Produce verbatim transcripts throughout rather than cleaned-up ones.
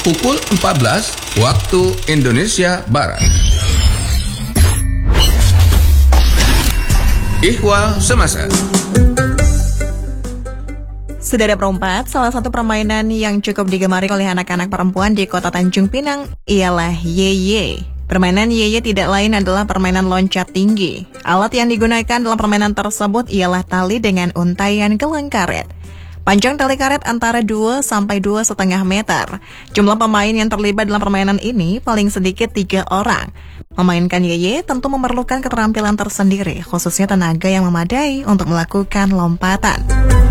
pukul empat belas waktu Indonesia Barat. Ihwal Semasa. Sudah ada perempat, salah satu permainan yang cukup digemari oleh anak-anak perempuan di kota Tanjung Pinang ialah Yeye. Permainan Yeye tidak lain adalah permainan loncat tinggi. Alat yang digunakan dalam permainan tersebut ialah tali dengan untaian gelang karet. Panjang tali karet antara dua sampai dua koma lima meter. Jumlah pemain yang terlibat dalam permainan ini paling sedikit tiga orang. Memainkan Yeye tentu memerlukan keterampilan tersendiri, khususnya tenaga yang memadai untuk melakukan lompatan.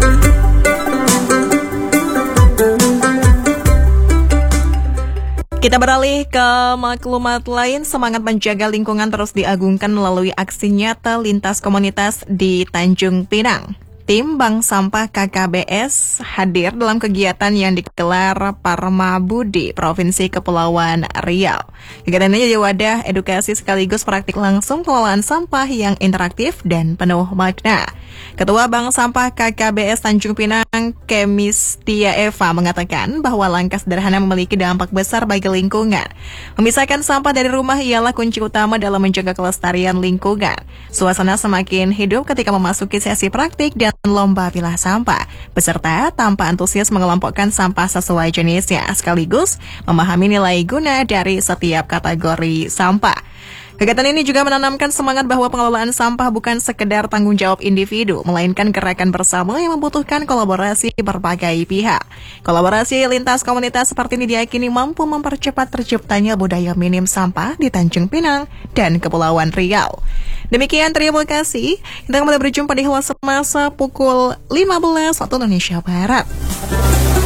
Kita beralih ke maklumat lain. Semangat menjaga lingkungan terus diagungkan melalui aksi nyata lintas komunitas di Tanjung Pinang. Tim Bank Sampah K K B S hadir dalam kegiatan yang digelar Parma Budi, Provinsi Kepulauan Riau. Kegiatan ini jadi wadah edukasi sekaligus praktik langsung pengelolaan sampah yang interaktif dan penuh makna. Ketua Bank Sampah K K B S Tanjung Pinang, Kemistia Eva, mengatakan bahwa langkah sederhana memiliki dampak besar bagi lingkungan. Memisahkan sampah dari rumah ialah kunci utama dalam menjaga kelestarian lingkungan. Suasana semakin hidup ketika memasuki sesi praktik dan lomba pilah sampah, beserta tanpa antusias mengelompokkan sampah sesuai jenisnya, sekaligus memahami nilai guna dari setiap kategori sampah. Kegiatan ini juga menanamkan semangat bahwa pengelolaan sampah bukan sekedar tanggung jawab individu, melainkan gerakan bersama yang membutuhkan kolaborasi berbagai pihak. Kolaborasi lintas komunitas seperti ini diyakini mampu mempercepat terciptanya budaya minim sampah di Tanjung Pinang dan Kepulauan Riau. Demikian, terima kasih. Kita kembali berjumpa di Ihwal Semasa pukul lima belas waktu Indonesia Barat.